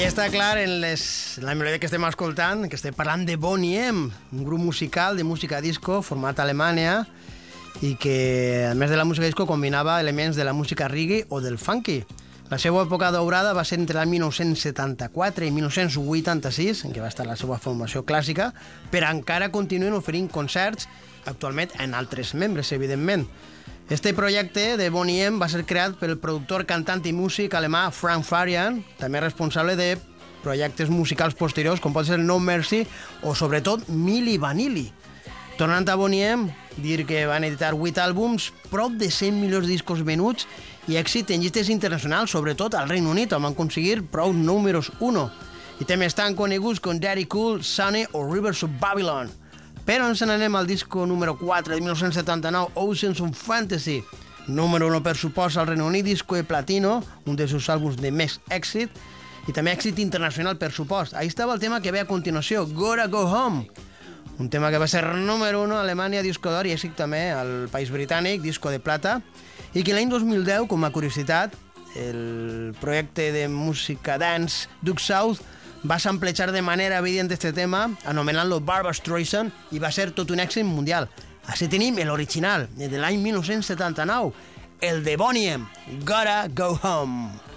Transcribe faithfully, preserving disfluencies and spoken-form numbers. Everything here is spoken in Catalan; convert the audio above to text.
I està clar en, les, en la melodia que estem escoltant que estem parlant de Boney M, un grup musical de música disco format a Alemanya i que, a més de la música disco, combinava elements de la música reggae o del funky. La seva època daurada va ser entre l'any mil nou-cents setanta-quatre i mil nou-cents vuitanta-sis, en què va estar la seva formació clàssica, però encara continuen oferint concerts, actualment en altres membres, evidentment. Este projecte de Boney M va ser creat pel productor, cantant i músic alemà Frank Farian, també responsable de projectes musicals posteriors com pot ser No Mercy o sobretot Milli Vanilli. Tornant a Boney M, dir que van editar vuit àlbums, prop de cent milions de discos venuts i èxit en llistes internacionals, sobretot al Regne Unit, on van aconseguir prou números uno. I temes tan coneguts com Daddy Cool, Sunny o Rivers of Babylon. Però ens n'anem al disco número quatre de mil nou-cents setanta-nou, Oceans of Fantasy. Número uno, per suposa, al Regne Unit, disco de platino, un dels seus àlbums de més èxit, i també èxit internacional, per supost. Ahí estava el tema que ve a continuació, Gotta Go Home, un tema que va ser número uno a Alemanya, disco d'or, i èxit també al País Britànic, disco de plata, i que l'any dos mil deu, com a curiositat, el projecte de música dance Duke South va samplejar de manera evident este tema, anomenant-lo Barbra Streisand, i va ser tot un èxit mundial. Així tenim l'original, de l'any mil nou-cents setanta-nou, el de Boney M, Gotta Go Home.